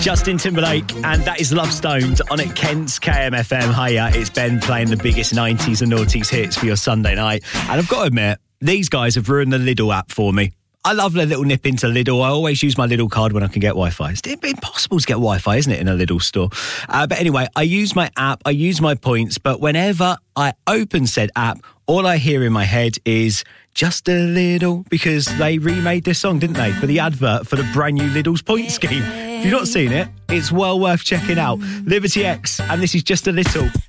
Justin Timberlake, and that is Love Stoned on at Kent's KMFM. Hiya, it's Ben playing the biggest 90s and noughties hits for your Sunday night. And I've got to admit, these guys have ruined the Lidl app for me. I love the little nip into Lidl. I always use my Lidl card when I can get Wi-Fi. It's impossible to get Wi-Fi, isn't it, in a Lidl store? But anyway, I use my app, I use my points, but whenever I open said app, all I hear in my head is just a little, because they remade this song, didn't they, for the advert for the brand new Lidl's point scheme. If you've not seen it, it's well worth checking out. Liberty X, and this is Just a Little.